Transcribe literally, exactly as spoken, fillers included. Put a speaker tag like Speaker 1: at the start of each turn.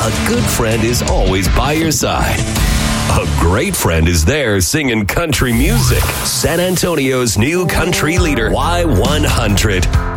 Speaker 1: A good friend is always by your side. A great friend is there singing country music. San Antonio's new country leader, Y one hundred.